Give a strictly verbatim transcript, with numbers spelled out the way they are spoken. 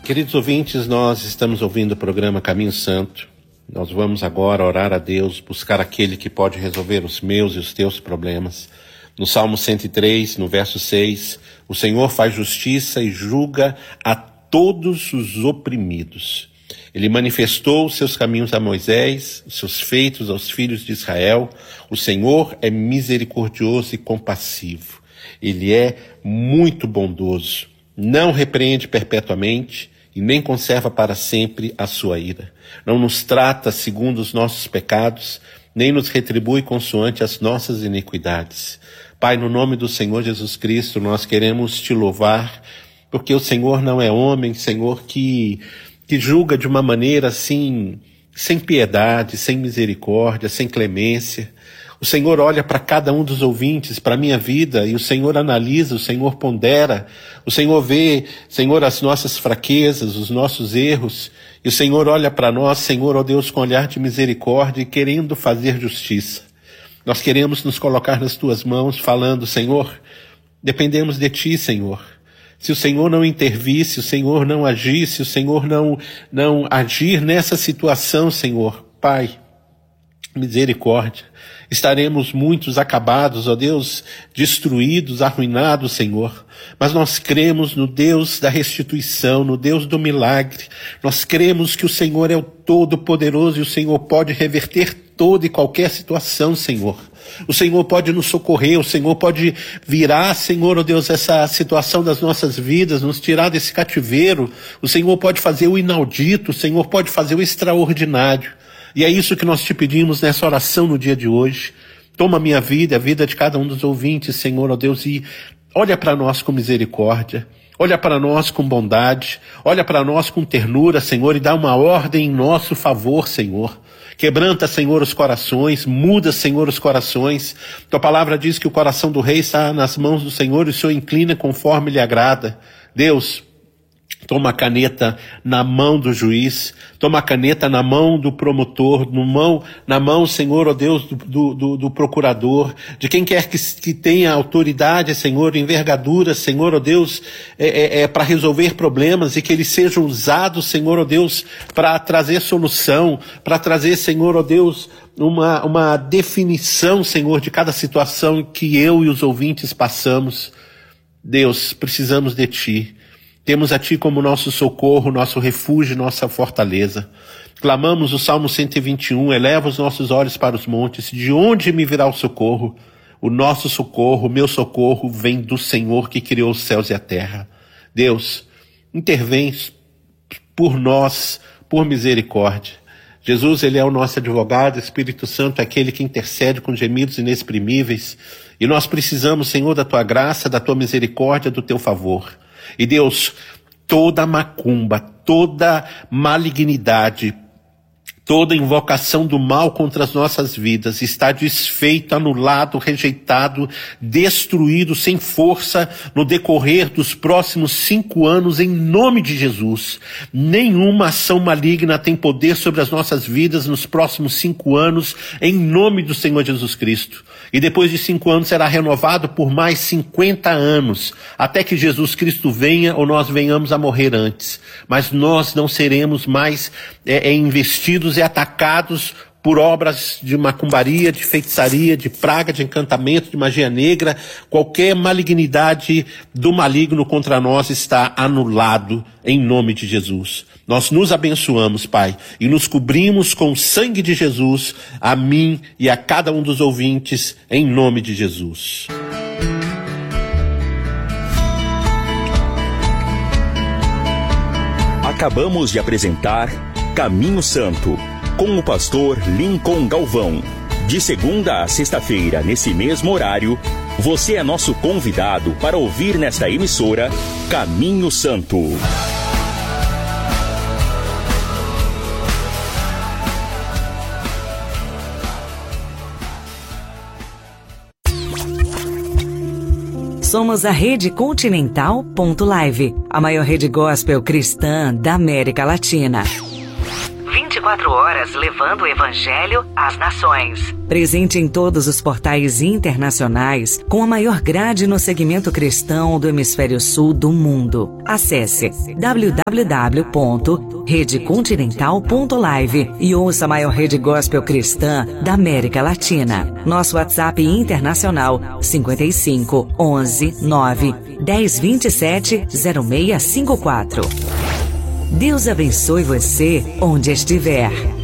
Queridos ouvintes, nós estamos ouvindo o programa Caminho Santo. Nós vamos agora orar a Deus, buscar aquele que pode resolver os meus e os teus problemas. No Salmo cento e três, no verso seis, o Senhor faz justiça e julga a todos os oprimidos. Ele manifestou os seus caminhos a Moisés, os seus feitos aos filhos de Israel. O Senhor é misericordioso e compassivo. Ele é muito bondoso, não repreende perpetuamente e nem conserva para sempre a sua ira. Não nos trata segundo os nossos pecados, nem nos retribui consoante as nossas iniquidades. Pai, no nome do Senhor Jesus Cristo, nós queremos te louvar, porque o Senhor não é homem, Senhor, que, que julga de uma maneira assim, sem piedade, sem misericórdia, sem clemência. O Senhor olha para cada um dos ouvintes, para a minha vida, e o Senhor analisa, o Senhor pondera, o Senhor vê, Senhor, as nossas fraquezas, os nossos erros, e o Senhor olha para nós, Senhor, ó Deus, com olhar de misericórdia e querendo fazer justiça. Nós queremos nos colocar nas tuas mãos, falando, Senhor, dependemos de ti, Senhor. Se o Senhor não intervir, se o Senhor não agir, se o Senhor não, não agir nessa situação, Senhor, Pai, misericórdia. Estaremos muitos acabados, ó Deus, destruídos, arruinados, Senhor. Mas nós cremos no Deus da restituição, no Deus do milagre. Nós cremos que o Senhor é o Todo-Poderoso e o Senhor pode reverter toda e qualquer situação, Senhor. O Senhor pode nos socorrer, o Senhor pode virar, Senhor, ó Deus, essa situação das nossas vidas, nos tirar desse cativeiro. O Senhor pode fazer o inaudito, o Senhor pode fazer o extraordinário. E é isso que nós te pedimos nessa oração no dia de hoje. Toma a minha vida, a vida de cada um dos ouvintes, Senhor, ó Deus, e olha para nós com misericórdia, olha para nós com bondade, olha para nós com ternura, Senhor, e dá uma ordem em nosso favor, Senhor. Quebranta, Senhor, os corações, muda, Senhor, os corações. Tua palavra diz que o coração do rei está nas mãos do Senhor e o Senhor inclina conforme lhe agrada. Deus, toma a caneta na mão do juiz, toma a caneta na mão do promotor, no mão, na mão, Senhor, ó Deus, do, do, do procurador, de quem quer que, que tenha autoridade, Senhor, envergadura, Senhor, ó Deus, é, é, é para resolver problemas e que ele seja usado, Senhor, ó Deus, para trazer solução, para trazer, Senhor, ó Deus, uma, uma definição, Senhor, de cada situação que eu e os ouvintes passamos. Deus, precisamos de Ti. Temos a Ti como nosso socorro, nosso refúgio, nossa fortaleza. Clamamos o Salmo cento e vinte e um, eleva os nossos olhos para os montes, de onde me virá o socorro? O nosso socorro, o meu socorro, vem do Senhor que criou os céus e a terra. Deus, intervém por nós, por misericórdia. Jesus, Ele é o nosso advogado, o Espírito Santo é aquele que intercede com gemidos inexprimíveis. E nós precisamos, Senhor, da Tua graça, da Tua misericórdia, do Teu favor. E Deus, toda macumba, toda malignidade, toda invocação do mal contra as nossas vidas está desfeito, anulado, rejeitado, destruído, sem força no decorrer dos próximos cinco anos, em nome de Jesus. Nenhuma ação maligna tem poder sobre as nossas vidas nos próximos cinco anos, em nome do Senhor Jesus Cristo. E depois de cinco anos será renovado por mais cinquenta anos, até que Jesus Cristo venha ou nós venhamos a morrer antes. Mas nós não seremos mais é, é, investidos e atacados por obras de macumbaria, de feitiçaria, de praga, de encantamento, de magia negra. Qualquer malignidade do maligno contra nós está anulado em nome de Jesus. Nós nos abençoamos, Pai, e nos cobrimos com o sangue de Jesus, a mim e a cada um dos ouvintes, em nome de Jesus. Acabamos de apresentar Caminho Santo, com o pastor Lincoln Galvão. De segunda a sexta-feira, nesse mesmo horário, você é nosso convidado para ouvir nesta emissora Caminho Santo. Somos a Rede Continental ponto live, a maior rede gospel cristã da América Latina. vinte e quatro horas levando o Evangelho às nações. Presente em todos os portais internacionais, com a maior grade no segmento cristão do hemisfério sul do mundo. Acesse w w w ponto rede continental ponto live e ouça a maior rede gospel cristã da América Latina. Nosso WhatsApp internacional cinquenta e cinco, onze, nove, dez, vinte e sete, zero seis cinco quatro. Deus abençoe você onde estiver.